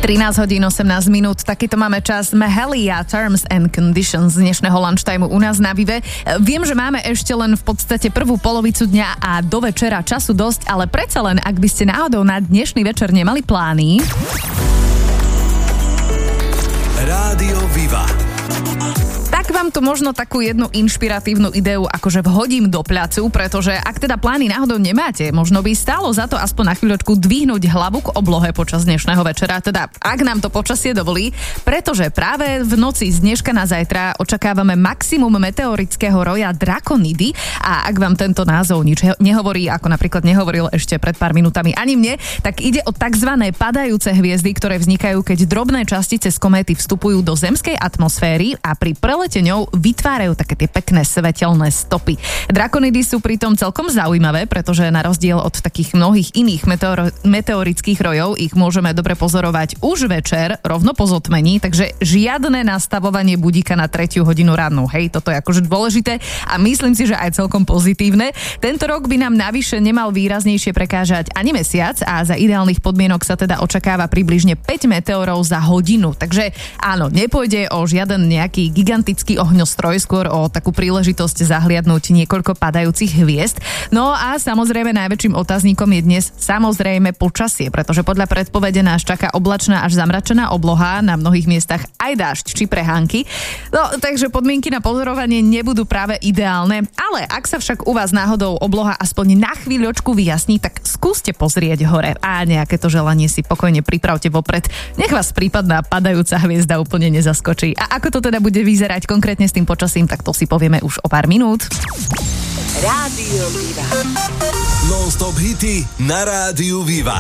13 hodín 18 minút, takýto máme čas. Mahalia Terms and Conditions z dnešného lunchtimeu u nás na Vive. Viem, že máme ešte len v podstate prvú polovicu dňa a do večera času dosť, ale predsa len, ak by ste náhodou na dnešný večer nemali plány. Rádio Viva. Tak vám tu možno takú jednu inšpiratívnu ideu akože vhodím do placu, pretože ak teda plány náhodou nemáte, možno by stálo za to aspoň na chvíľočku dvihnúť hlavu k oblohe počas dnešného večera, teda ak nám to počasie dovolí, pretože práve v noci z dneška na zajtra očakávame maximum meteorického roja Draconidy a ak vám tento názov nič nehovorí, ako napríklad nehovoril ešte pred pár minútami ani mne, tak ide o takzvané padajúce hviezdy, ktoré vznikajú, keď drobné častice z kométy vstupujú do zemskej atmosféry a pri prelete ňou vytvárajú také tie pekné svetelné stopy. Drakonidy sú pritom celkom zaujímavé, pretože na rozdiel od takých mnohých iných meteorických rojov ich môžeme dobre pozorovať už večer, rovno po zotmení, takže žiadne nastavovanie budíka na 3 hodinu ráno. Hej, toto je akože dôležité a myslím si, že aj celkom pozitívne. Tento rok by nám navyše nemal výraznejšie prekážať ani mesiac a za ideálnych podmienok sa teda očakáva približne 5 meteorov za hodinu. Takže áno, nepôjde o žiaden nejaký gigantický ohňostroj, skôr o takú príležitosť zahliadnúť niekoľko padajúcich hviezd. No a samozrejme najväčším otáznikom je dnes samozrejme počasie, pretože podľa predpovede nás čaká oblačná až zamračená obloha, na mnohých miestach aj dážď či prehánky. No, takže podmienky na pozorovanie nebudú práve ideálne, ale ak sa však u vás náhodou obloha aspoň na chvíľočku vyjasní, tak skúste pozrieť hore a nejaké to želanie si pokojne pripravte vopred. Nech vás prípadná padajúca hviezda úplne nezaskočí. A ako to teda bude vyzerať konkrétne s tým počasím, tak to si povieme už o pár minút. Rádio Viva. Non-stop hity na Rádiu Viva.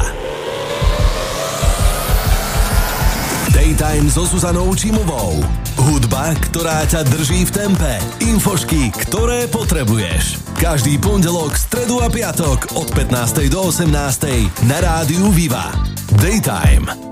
Daytime so Zuzanou Čímovou. Hudba, ktorá ťa drží v tempe. Infošky, ktoré potrebuješ. Každý pondelok, stredu a piatok od 15. do 18. na Rádiu Viva. Daytime.